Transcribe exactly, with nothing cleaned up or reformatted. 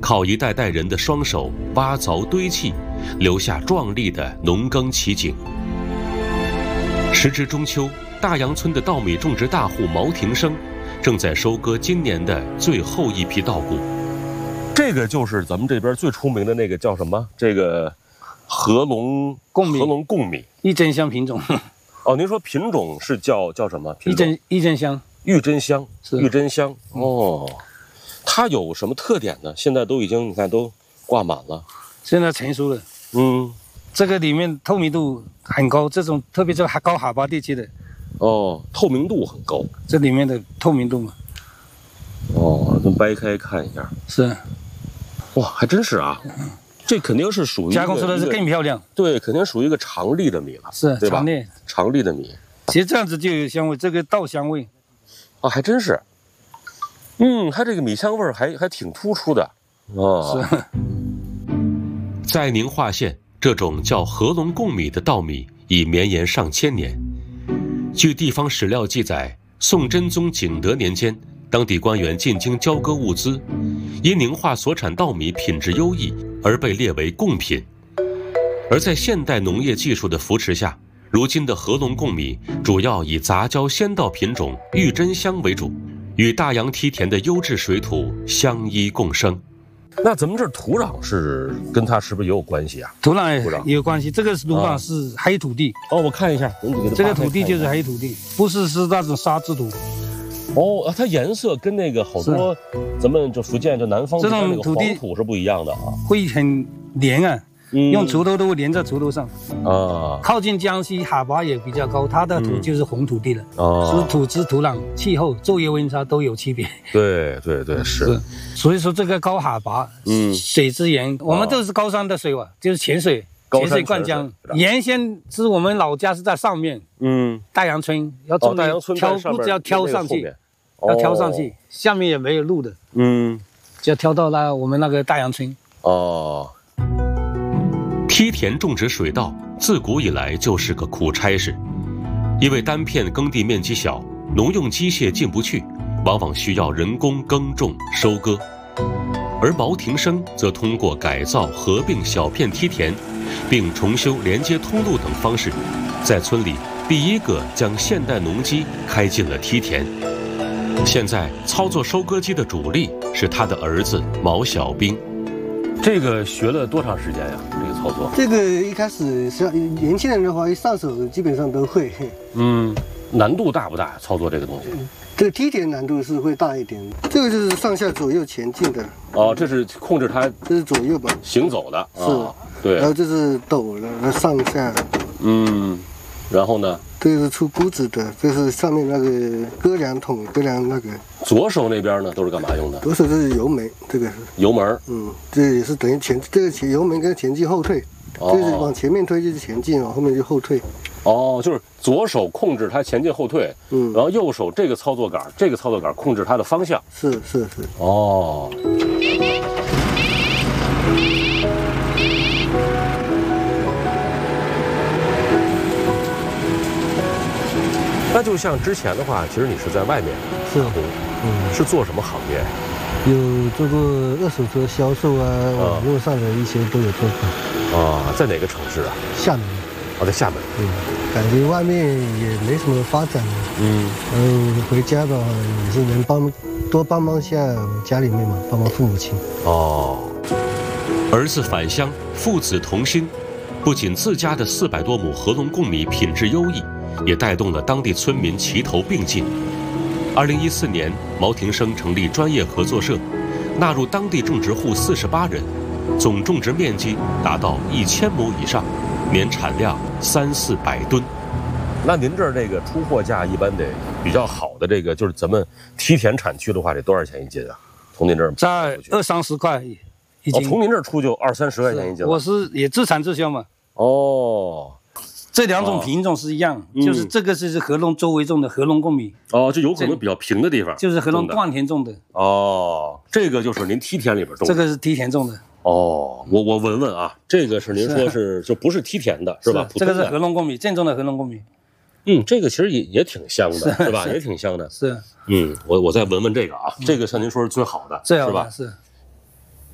靠一代代人的双手挖凿堆砌，留下壮丽的农耕奇景。时值中秋，大杨村的稻米种植大户毛廷生正在收割今年的最后一批稻谷。这个就是咱们这边最出名的那个叫什么？这个合龙贡米， 合龙贡米， 玉珍香品种。 哦，您说品种是叫叫什么？ 玉珍玉珍香， 玉珍香， 是玉珍香。哦，它有什么特点呢？现在都已经你看都挂满了， 现在成熟了。 嗯， 这个里面透明度很高，这种特别是高海拔地区的。 哦，透明度很高。 这里面的透明度嘛。 哦，咱掰开看一下。 是。 哇，还真是啊。这肯定是属于加工出来是更漂亮。 对，肯定属于一个长粒的米了， 是对吧？ 长粒， 长粒的米。 其实这样子就有香味，这个稻香味。 啊，还真是。嗯，它这个米香味还还挺突出的。哦。是。在宁化县，这种叫合龙贡米的稻米已绵延上千年。据地方史料记载，宋真宗景德年间，当地官员进京交割物资，因宁化所产稻米品质优异，而被列为贡品。而在现代农业技术的扶持下，如今的合龙贡米主要以杂交先稻品种玉珍香为主，与大杨梯田的优质水土相依共生。那咱们这土壤是跟它是不是也有关系啊？ 土壤也有关系，这个土壤是黑土地。 啊、哦，我看一下， 这个土地就是黑土地，不是是那种沙质土。 哦，它颜色跟那个好多咱们就福建就南方这种土地土是不一样的啊， 会很黏啊，嗯、用锄头都会连在锄头上啊。靠近江西海拔也比较高，它的土就是红土地了，嗯、所以土质、土壤、气候、昼夜温差都有区别。 对对对，是。是所以说这个高海拔，嗯，水资源，我们都是高山的水嘛，就是泉水。泉水灌浆，原先是我们老家是在上面，嗯，大杨村要种的、哦、挑不只要挑上去，要挑上去，下面也没有路的，嗯，就要挑到那我们那个大杨村。哦，梯田种植水稻自古以来就是个苦差事，因为单片耕地面积小，农用机械进不去，往往需要人工耕种、收割。而毛廷生则通过改造、合并小片梯田，并重修连接通路等方式，在村里第一个将现代农机开进了梯田。现在操作收割机的主力是他的儿子毛小兵。这个学了多长时间呀？这个操作？这个一开始是年轻人的话，一上手基本上都会。嗯，难度大不大？操作这个东西？这个梯田难度是会大一点。这个就是上下左右前进的。哦，这是控制它，这是左右吧？行走的。是。哦、对。然后这是斗的，上下。嗯。然后呢？这是出谷子的，这是上面那个割粮桶，割粮那个。左手那边呢，都是干嘛用的？左手这是油门，这个是油门。嗯，这也是等于前这个前油门跟前进后退，哦、就是往前面推就是前进，往后面就后退。哦，就是左手控制它前进后退，嗯，然后右手这个操作杆，这个操作杆控制它的方向。是是是。哦。那就像之前的话，其实你是在外面打工，嗯，是做什么行业？有做过二手车销售啊，网络上的一些都有做过。啊，在哪个城市啊？厦门。哦，在厦门。嗯，感觉外面也没什么发展。嗯，然后回家的话也是能帮多帮忙下家里面嘛，帮忙父母亲。哦，儿子返乡，父子同心，不仅自家的四百多亩合龙贡米品质优异，也带动了当地村民齐头并进。二零一四年，毛廷生成立专业合作社，纳入当地种植户四十八人，总种植面积达到一千亩以上，年产量三四百吨。那您这儿这个出货价一般得比较好的这个，就是咱们梯田产区的话，得多少钱一斤啊？从您这儿在二三十块一斤。哦，从您这儿出就二三十块钱一斤。我是也自产自销嘛。哦。这两种品种是一样，哦、就是这个是合龙周围种的合龙贡米。哦，就有可能比较平的地方，就是合龙灌田种的。哦，这个就是您梯田里边种的。这个是梯田种的。哦，我我闻闻啊，这个是您说是, 是就不是梯田的是吧？是这个是合龙贡米，正宗的合龙贡米。嗯，这个其实也也挺香的， 是, 是吧？也挺香的。是。嗯，我我再闻闻这个啊，嗯、这个像您说是最好的，是吧？是。